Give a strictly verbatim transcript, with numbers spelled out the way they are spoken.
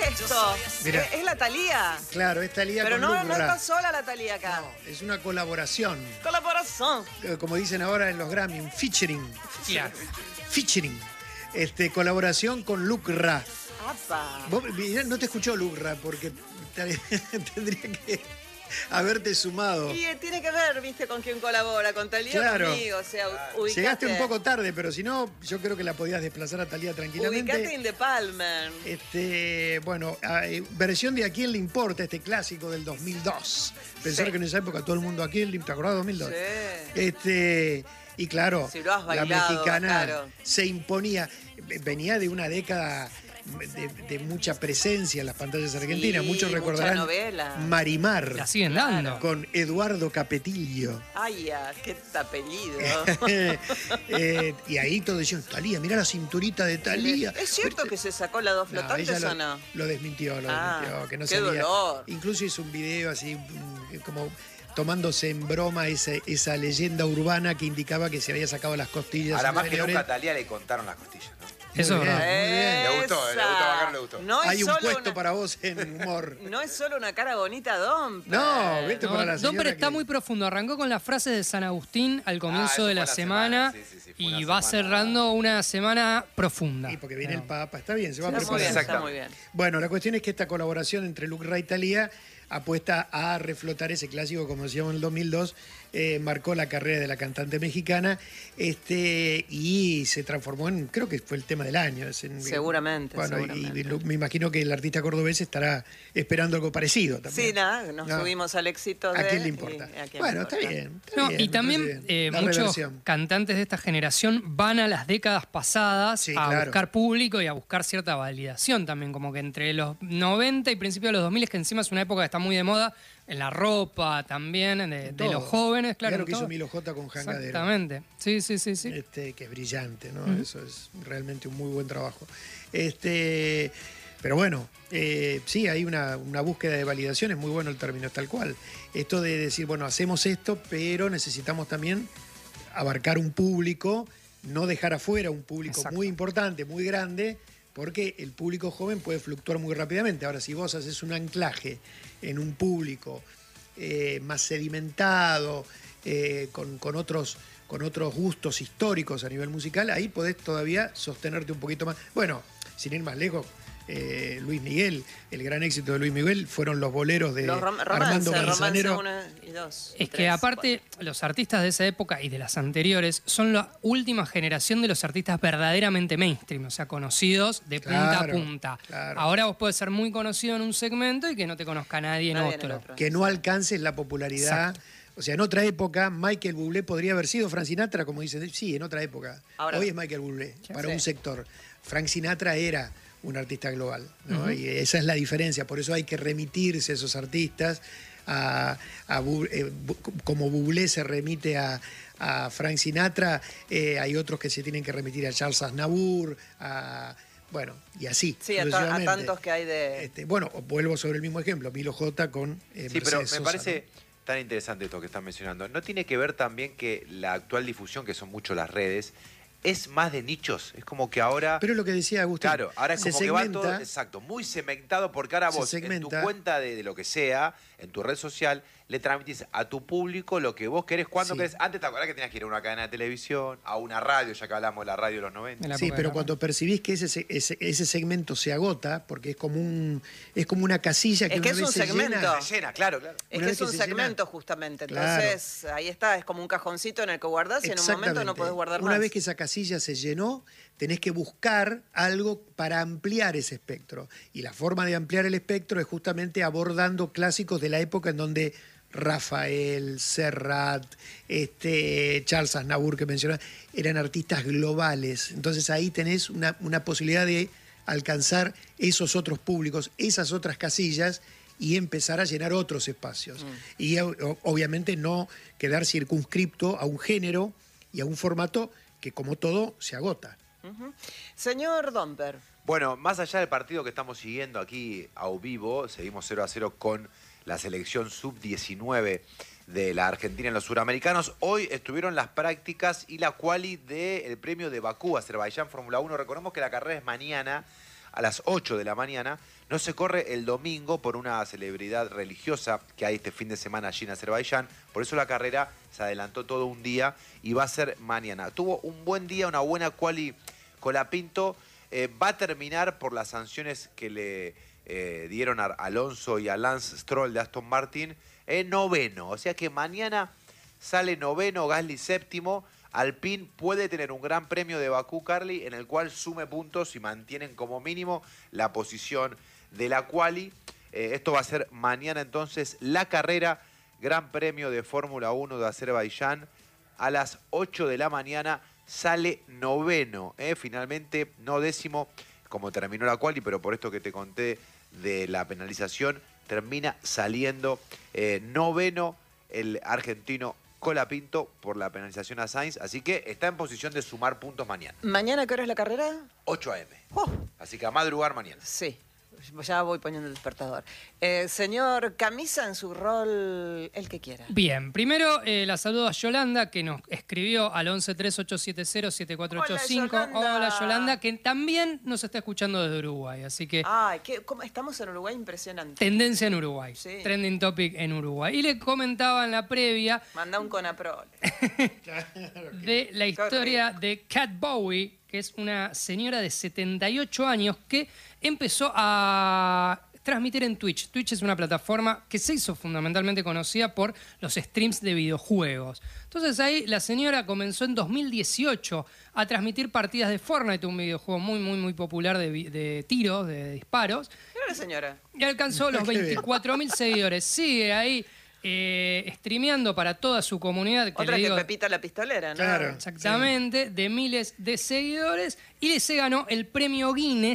esto? Mirá. ¿Es, es la Thalía? Claro, es Thalía Pero con no, Luc no Ra. está sola la Thalía acá. No, es una colaboración. Colaboración. Eh, Como dicen ahora en los Grammy, un featuring. Claro. Featuring. Este, colaboración con Luc Ra. Apa. Vos, mirá, no te escuchó Luc Ra porque tendría que haberte sumado. Y eh, tiene que ver, viste, con quién colabora, con Thalía Claro. o conmigo. O sea, ubicate. Llegaste un poco tarde, pero si no, yo creo que la podías desplazar a Thalía tranquilamente. Ubicate in the Palmer. Este, bueno, eh, versión de ¿A quién le importa? Este clásico del dos mil dos. Pensar Sí. que en esa época todo el mundo ¿A quién le importa? ¿Te acordás de dos mil dos? Sí. Este, y claro, Si lo has la bailado, mexicana claro. se imponía. Venía de una década de, de mucha presencia en las pantallas argentinas. Sí, Muchos mucha recordarán novela. Marimar La siguen dando. con Eduardo Capetillo. Ay, ya, qué apellido. Eh, y ahí todos decían, Thalía, mirá la cinturita de Thalía. ¿Es cierto que se sacó las dos No, flotantes ella o lo, no? lo desmintió, lo Ah, desmintió, que no qué sabía. dolor. Incluso hizo un video así, mm, como tomándose en broma esa, esa leyenda urbana que indicaba que se había sacado las costillas. Ahora más que inferiores. nunca a Thalía le contaron las costillas, ¿no? Eso es Muy bien, verdad. muy bien. Le gustó, le gustó, a Bacar le gustó. No es Hay un solo puesto una- para vos en humor. No es solo una cara bonita, Dom. No, vete No, para la señora Domper está que- muy profundo. Arrancó con las frases de San Agustín al comienzo eso de fue la la semana, semana, sí, sí, sí, fue y una va semana- cerrando una semana profunda. Sí, porque viene No. el Papa, está bien, se va a Está muy bien, preparar. está muy bien. Bueno, la cuestión es que esta colaboración entre Luc Ra y Thalía apuesta a reflotar ese clásico, como decíamos en el dos mil dos, eh, marcó la carrera de la cantante mexicana este, y se transformó en, creo que fue el tema del año. Es en- Seguramente, bueno, y- seguramente. Y, lo- me imagino que el artista cordobés estará esperando algo parecido también. Sí, nada, nos No. subimos al éxito de... ¿A quién le y- importa? ¿a quién Bueno, le está importa? bien. está No, bien, y me también parece bien. eh, La muchos reversión. cantantes de esta generación van a las décadas pasadas Sí, a claro. buscar público y a buscar cierta validación también, como que entre los noventa y principios de los dos mil, que encima es una época que está muy de moda, en la ropa también, de, de Todo. los jóvenes, claro. Mirá lo en que hizo todo. Milo J con Jangadero. Exactamente. Sí, sí, sí, sí. Este, que es brillante, ¿no? Eso es realmente un muy buen trabajo. Este, pero bueno, eh, sí, hay una, una búsqueda de validación, es muy bueno el término, es tal cual. Esto de decir, bueno, hacemos esto, pero necesitamos también abarcar un público, no dejar afuera un público Exacto. muy importante, muy grande, porque el público joven puede fluctuar muy rápidamente. Ahora, si vos haces un anclaje en un público eh, más sedimentado, eh, con, con otros, con otros gustos históricos a nivel musical, ahí podés todavía sostenerte un poquito más. Bueno, sin ir más lejos, eh, Luis Miguel, el gran éxito de Luis Miguel fueron los boleros de Los rom- Armando romance, romance Manzanero. uno y dos. y Es que tres, aparte, los artistas de esa época y de las anteriores son la última generación de los artistas verdaderamente mainstream, o sea, conocidos de punta Claro, a punta. claro. Ahora vos podés ser muy conocido en un segmento y que no te conozca nadie en Nadie en otro. el otro. Que no alcances la popularidad. Exacto. O sea, en otra época, Michael Bublé podría haber sido Frank Sinatra, como dicen. Sí, en otra época. Ahora- Hoy es Michael Bublé, para Sí. un sector. Frank Sinatra era un artista global, ¿no? Y esa es la diferencia. Por eso hay que remitirse a esos artistas. A, a Bu- eh, Bu- como Bublé se remite a, a Frank Sinatra, eh, hay otros que se tienen que remitir a Charles Aznavour, a... Bueno, y así. Sí, a, ta- a sucesivamente. tantos que hay de... Este, bueno, vuelvo sobre el mismo ejemplo, Milo J con eh, Sí, pero me Mercedes Sosa, parece tan interesante esto que están mencionando. ¿No tiene que ver también que la actual difusión, que son mucho las redes, es más de nichos? Es como que ahora... Pero es lo que decía Agustín. Claro, ahora es se como que va segmenta, todo, exacto, muy segmentado, porque ahora Se vos en tu segmenta. cuenta de, de lo que sea, en tu red social, le transmitís a tu público lo que vos querés, cuando Sí. querés. Antes te acordás que tenías que ir a una cadena de televisión, a una radio, ya que hablamos de la radio de los noventa. En la Sí, época de pero la cuando percibís que ese, se- ese, ese segmento se agota, porque es como un es como una casilla que Es que una es vez un se segmento. llena. Se llena, claro, claro. Es Una que vez es un que se segmento llena. justamente, Claro. entonces ahí está, es como un cajoncito en el que guardás y en un momento no Exactamente. podés guardar Una más. vez que esa casilla se llenó, tenés que buscar algo para ampliar ese espectro. Y la forma de ampliar el espectro es justamente abordando clásicos de la época en donde Rafael, Serrat, este, Charles Aznavour que mencionaba, eran artistas globales. Entonces ahí tenés una, una posibilidad de alcanzar esos otros públicos, esas otras casillas y empezar a llenar otros espacios. Y o- obviamente no quedar circunscripto a un género y a un formato que, como todo, se agota. Ujú. Señor Domper, Bueno, más allá del partido que estamos siguiendo aquí a vivo, seguimos cero a cero con la selección sub diecinueve de la Argentina en los Suramericanos. Hoy estuvieron las prácticas y la quali del premio de Bakú, Azerbaiyán Fórmula uno. Recordemos que la carrera es mañana a las ocho de la mañana. No se corre el domingo por una celebridad religiosa que hay este fin de semana allí en Azerbaiyán. Por eso la carrera se adelantó todo un día y va a ser mañana. Tuvo un buen día, una buena quali Colapinto. Eh, va a terminar por las sanciones que le eh, dieron a Alonso y a Lance Stroll de Aston Martin en noveno. O sea que mañana sale noveno, Gasly séptimo. Alpine puede tener un gran premio de Bakú, Carly, en el cual sume puntos y mantienen como mínimo la posición de la quali. Eh, esto va a ser mañana entonces la carrera, Gran Premio de Fórmula uno de Azerbaiyán. A las ocho de la mañana sale noveno, eh, finalmente no décimo, como terminó la quali, pero por esto que te conté de la penalización, termina saliendo eh, noveno el argentino Colapinto por la penalización a Sainz, así que está en posición de sumar puntos mañana. ¿Mañana qué hora es la carrera? ocho a eme Oh. Así que a madrugar mañana. Sí, ya voy poniendo el despertador. Eh, señor, camisa en su rol, el que quiera. Bien, primero eh, la saludo a Yolanda, que nos escribió al once tres ocho siete cero siete cuatro ocho cinco. Hola, Yolanda. Hola, Yolanda, que también nos está escuchando desde Uruguay, así que Ay, ¿qué, cómo, estamos en Uruguay, impresionante. tendencia en Uruguay, Sí. trending topic en Uruguay. Y le comentaba en la previa Manda un Conaprol. de la historia de Cat Bowie, que es una señora de setenta y ocho años que empezó a transmitir en Twitch. Twitch es una plataforma que se hizo fundamentalmente conocida por los streams de videojuegos. Entonces ahí la señora comenzó en dos mil dieciocho a transmitir partidas de Fortnite, un videojuego muy, muy, muy popular de, vi- de tiros, de disparos, Mira la señora. y alcanzó los Qué bien. veinticuatro mil seguidores. Sigue ahí eh, streameando para toda su comunidad. Que Otra le que digo, Pepita la pistolera, ¿no? Claro. exactamente, de miles de seguidores, y le se ganó el premio Guinness